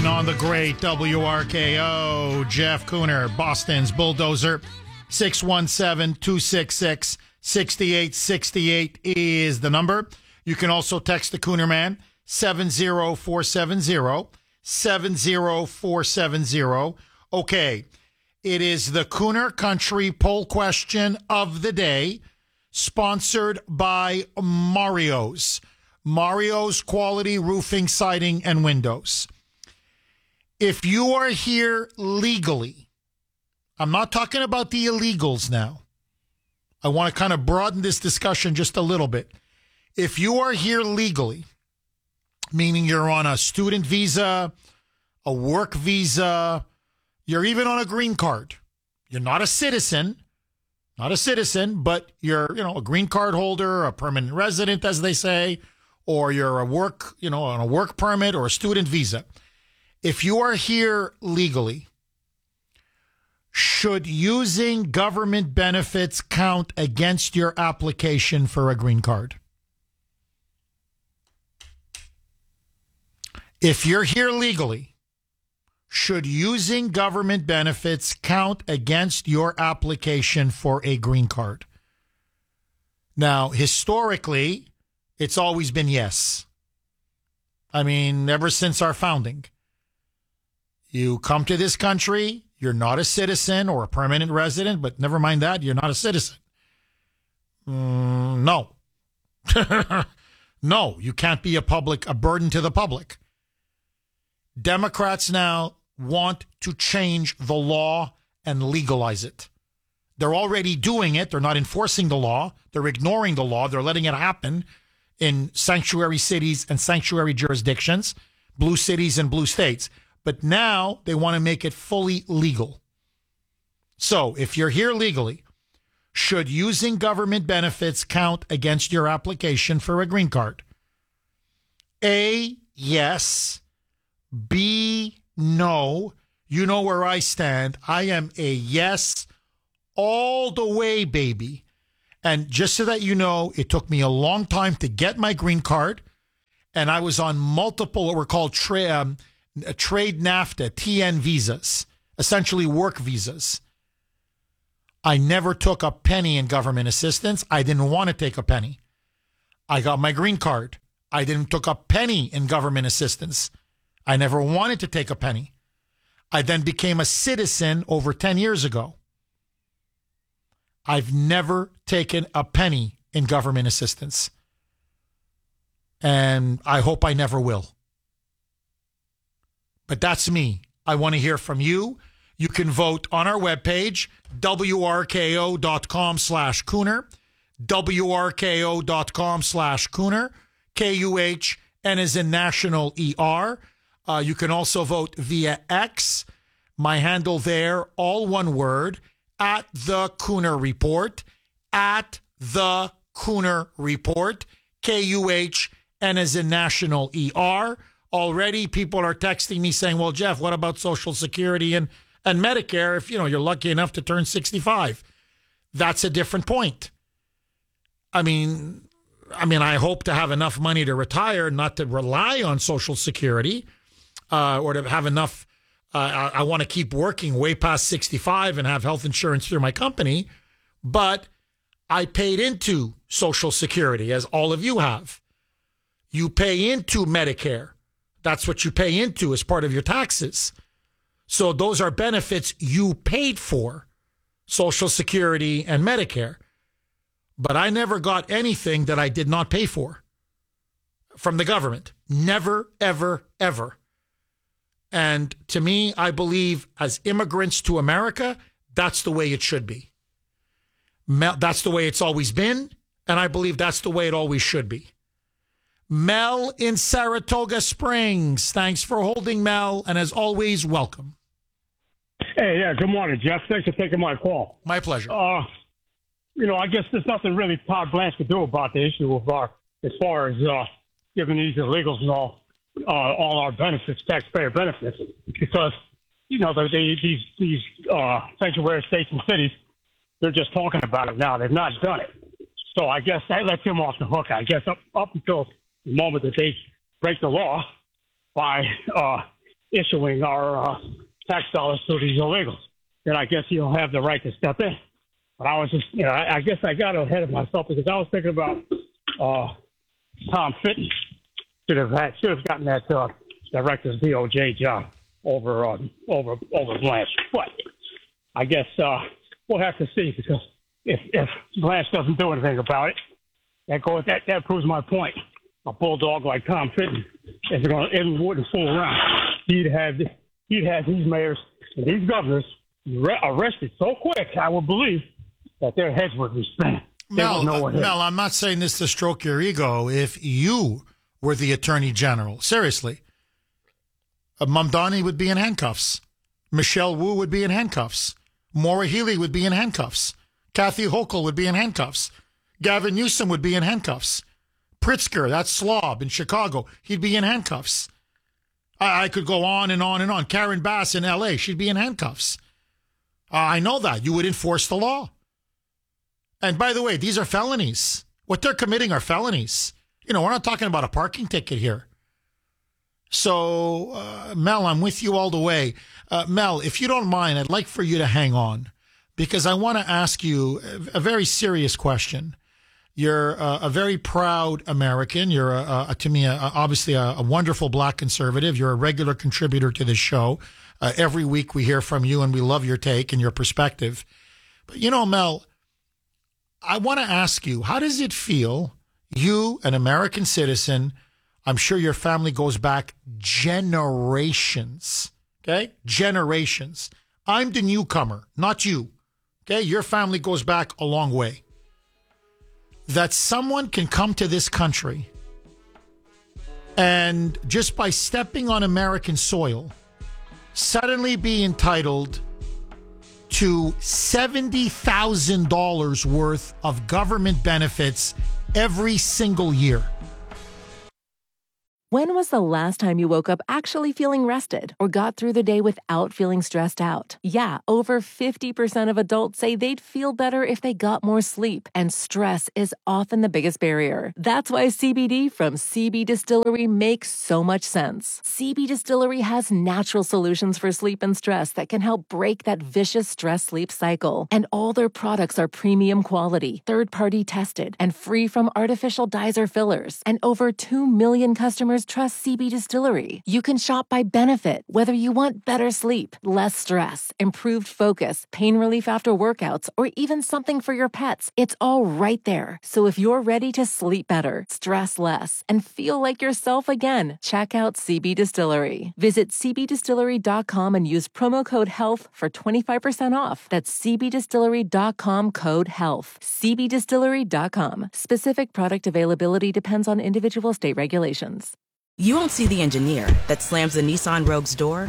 morning on the great WRKO. Jeff Cooner, Boston's Bulldozer. 617-266-6868 is the number. You can also text the Cooner Man, 70470. 70470. Okay, it is the Cooner Country poll question of the day, sponsored by Mario's. Mario's Quality Roofing, Siding, and Windows. If you are here legally, I'm not talking about the illegals now. I want to kind of broaden this discussion just a little bit. If you are here legally, meaning you're on a student visa, a work visa, you're even on a green card. You're not a citizen, but you're, a green card holder, a permanent resident, as they say, or you're on a work permit or a student visa. If you are here legally, should using government benefits count against your application for a green card? If you're here legally, should using government benefits count against your application for a green card? Now, historically, it's always been yes. I mean, ever since our founding. You come to this country, you're not a citizen or a permanent resident, but never mind that, you're not a citizen. No. No, you can't be a burden to the public. Democrats now want to change the law and legalize it. They're already doing it. They're not enforcing the law. They're ignoring the law. They're letting it happen in sanctuary cities and sanctuary jurisdictions, blue cities and blue states. But now they want to make it fully legal. So if you're here legally, should using government benefits count against your application for a green card? A, yes. B, no. You know where I stand. I am a yes all the way, baby. And just so that you know, it took me a long time to get my green card. And I was on multiple what were called trade NAFTA, TN visas, essentially work visas. I never took a penny in government assistance. I didn't want to take a penny. I got my green card. I didn't took a penny in government assistance. I never wanted to take a penny. I then became a citizen over 10 years ago. I've never taken a penny in government assistance. And I hope I never will. But that's me. I want to hear from you. You can vote on our webpage, wrko.com/Cooner, wrko.com/Cooner, K-U-H-N as in national E-R. You can also vote via X. My handle there, all one word, at the Cooner Report, at the Cooner Report, K-U-H-N as in national E-R. Already people are texting me saying, well, Jeff, what about Social Security and Medicare if, you're lucky enough to turn 65? That's a different point. I mean, I hope to have enough money to retire, not to rely on Social Security, or to have enough. I want to keep working way past 65 and have health insurance through my company. But I paid into Social Security, as all of you have. You pay into Medicare. That's what you pay into as part of your taxes. So those are benefits you paid for, Social Security and Medicare. But I never got anything that I did not pay for from the government. Never, ever, ever. And to me, I believe as immigrants to America, that's the way it should be. That's the way it's always been. And I believe that's the way it always should be. Mel in Saratoga Springs. Thanks for holding, Mel. And as always, welcome. Hey, yeah, good morning, Jeff. Thanks for taking my call. My pleasure. I guess there's nothing really Todd Blanche could do about the issue of as far as giving these illegals and all our benefits, taxpayer benefits, because, these sanctuary states and cities, they're just talking about it now. They've not done it. So I guess that lets him off the hook, up until the moment that they break the law by issuing our tax dollars to these illegals, then I guess he'll have the right to step in. But I was just, I guess I got ahead of myself because I was thinking about Tom Fitton should have gotten that director's DOJ job over Blanche. But I guess we'll have to see, because if Blanche doesn't do anything about it, that proves my point. A bulldog like Tom Fitton wouldn't fool around. He'd have these mayors and these governors arrested so quick, I would believe, that their heads would be spinning. Mel, I'm not saying this to stroke your ego. If you were the Attorney General, seriously, Mamdani would be in handcuffs. Michelle Wu would be in handcuffs. Maura Healey would be in handcuffs. Kathy Hochul would be in handcuffs. Gavin Newsom would be in handcuffs. Pritzker, that slob in Chicago, he'd be in handcuffs. I could go on and on and on. Karen Bass in L.A., she'd be in handcuffs. I know that. You would enforce the law. And by the way, these are felonies. What they're committing are felonies. We're not talking about a parking ticket here. So, Mel, I'm with you all the way. Mel, if you don't mind, I'd like for you to hang on, because I want to ask you a very serious question. You're a very proud American. You're, to me, obviously a wonderful black conservative. You're a regular contributor to this show. Every week we hear from you, and we love your take and your perspective. But, Mel, I want to ask you, how does it feel, you, an American citizen, I'm sure your family goes back generations, okay? Generations. I'm the newcomer, not you, okay? Your family goes back a long way. That someone can come to this country and just by stepping on American soil, suddenly be entitled to $70,000 worth of government benefits every single year. When was the last time you woke up actually feeling rested or got through the day without feeling stressed out? Yeah, over 50% of adults say they'd feel better if they got more sleep, and stress is often the biggest barrier. That's why CBD from CB Distillery makes so much sense. CB Distillery has natural solutions for sleep and stress that can help break that vicious stress-sleep cycle. And all their products are premium quality, third-party tested, and free from artificial dyes or fillers. And over 2 million customers trust CB Distillery. You can shop by benefit, whether you want better sleep, less stress, improved focus, pain relief after workouts, or even something for your pets. It's all right there. So if you're ready to sleep better, stress less, and feel like yourself again, check out CB Distillery. Visit cbdistillery.com and use promo code HEALTH for 25% off. That's cbdistillery.com, code HEALTH. cbdistillery.com. Specific product availability depends on individual state regulations. You won't see the engineer that slams the Nissan Rogue's door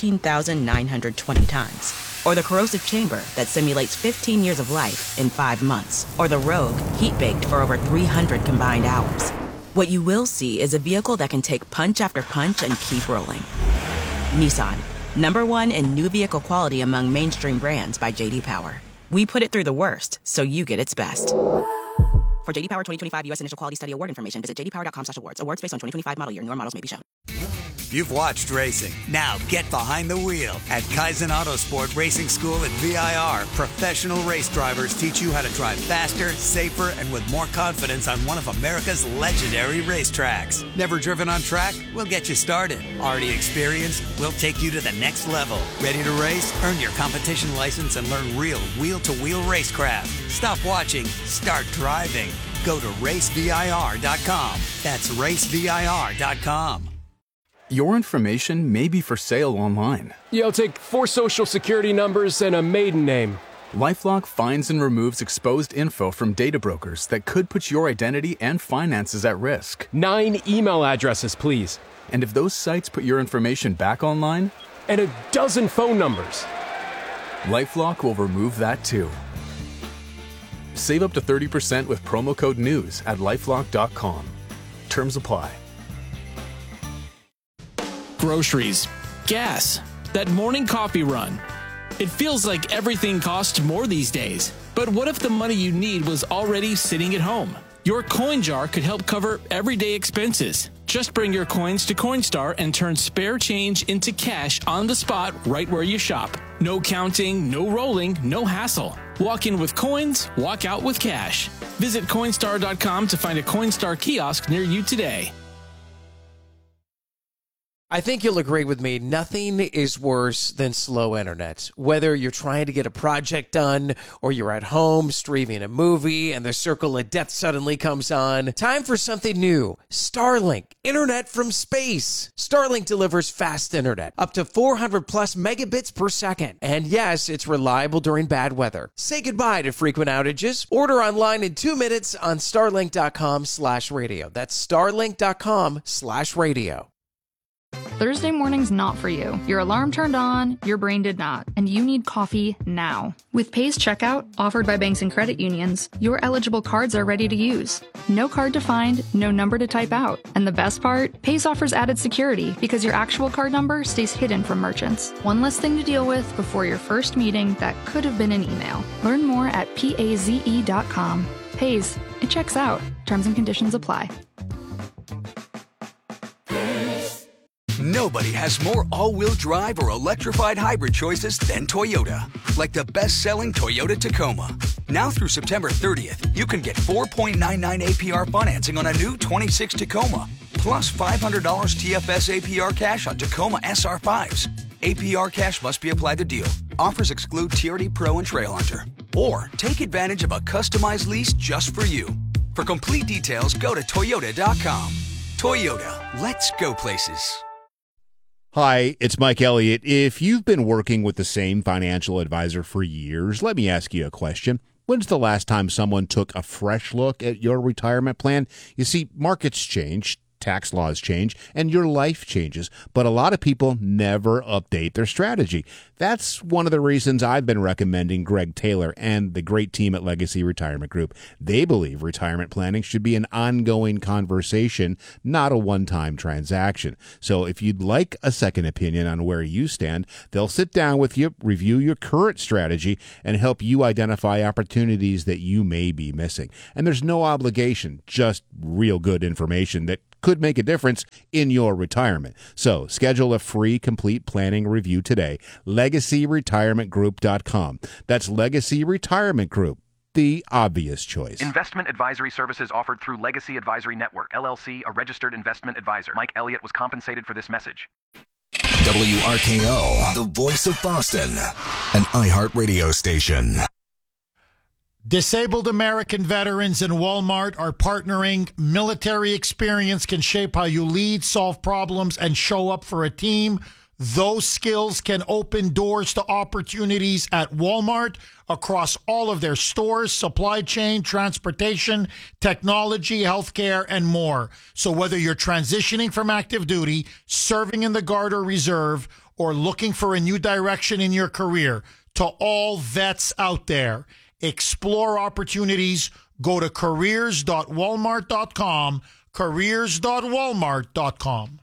13,920 times. Or the corrosive chamber that simulates 15 years of life in 5 months. Or the Rogue heat-baked for over 300 combined hours. What you will see is a vehicle that can take punch after punch and keep rolling. Nissan, #1 in new vehicle quality among mainstream brands by J.D. Power. We put it through the worst, so you get its best. For J.D. Power 2025 U.S. Initial Quality Study Award information, visit jdpower.com/awards. Awards based on 2025 model year. Newer models may be shown. You've watched racing. Now get behind the wheel. At Kaizen Autosport Racing School at VIR, professional race drivers teach you how to drive faster, safer, and with more confidence on one of America's legendary racetracks. Never driven on track? We'll get you started. Already experienced? We'll take you to the next level. Ready to race? Earn your competition license and learn real wheel-to-wheel racecraft. Stop watching. Start driving. Go to racevir.com. That's racevir.com. Your information may be for sale online. Yeah, I'll take 4 social security numbers and a maiden name. LifeLock finds and removes exposed info from data brokers that could put your identity and finances at risk. 9 email addresses, please. And if those sites put your information back online? And a dozen phone numbers. LifeLock will remove that too. Save up to 30% with promo code NEWS at LifeLock.com. Terms apply. Groceries, gas, that morning coffee run. It feels like everything costs more these days. But what if the money you need was already sitting at home? Your coin jar could help cover everyday expenses. Just bring your coins to Coinstar and turn spare change into cash on the spot right where you shop. No counting, no rolling, no hassle. Walk in with coins, walk out with cash. Visit Coinstar.com to find a Coinstar kiosk near you today. I think you'll agree with me, nothing is worse than slow internet. Whether you're trying to get a project done or you're at home streaming a movie and the circle of death suddenly comes on, time for something new. Starlink, internet from space. Starlink delivers fast internet, up to 400 plus megabits per second. And yes, it's reliable during bad weather. Say goodbye to frequent outages. Order online in 2 minutes on starlink.com/radio. That's starlink.com/radio. Thursday morning's not for you. Your alarm turned on, your brain did not, and you need coffee now. With Pay's Checkout, offered by banks and credit unions, your eligible cards are ready to use. No card to find, no number to type out. And the best part? Pay's offers added security because your actual card number stays hidden from merchants. One less thing to deal with before your first meeting that could have been an email. Learn more at paze.com. Pay's, it checks out. Terms and conditions apply. Nobody has more all-wheel drive or electrified hybrid choices than Toyota. Like the best-selling Toyota Tacoma. Now through September 30th, you can get 4.99 APR financing on a new 26 Tacoma, plus $500 TFS APR cash on Tacoma SR5s. APR cash must be applied to deal. Offers exclude TRD Pro and Trail Hunter. Or take advantage of a customized lease just for you. For complete details, go to Toyota.com. Toyota, let's go places. Hi, it's Mike Elliott. If you've been working with the same financial advisor for years, let me ask you a question. When's the last time someone took a fresh look at your retirement plan? You see, markets change, tax laws change, and your life changes, but a lot of people never update their strategy. That's one of the reasons I've been recommending Greg Taylor and the great team at Legacy Retirement Group. They believe retirement planning should be an ongoing conversation, not a one-time transaction. So if you'd like a second opinion on where you stand, they'll sit down with you, review your current strategy, and help you identify opportunities that you may be missing. And there's no obligation, just real good information that could make a difference in your retirement. So schedule a free complete planning review today. LegacyRetirementGroup.com. That's Legacy Retirement Group, the obvious choice. Investment advisory services offered through Legacy Advisory Network, LLC, a registered investment advisor. Mike Elliott was compensated for this message. WRKO, the voice of Boston, an iHeartRadio station. Disabled American veterans in Walmart are partnering. Military experience can shape how you lead, solve problems, and show up for a team. Those skills can open doors to opportunities at Walmart across all of their stores, supply chain, transportation, technology, healthcare, and more. So whether you're transitioning from active duty, serving in the Guard or Reserve, or looking for a new direction in your career, to all vets out there, explore opportunities. Go to careers.walmart.com, careers.walmart.com.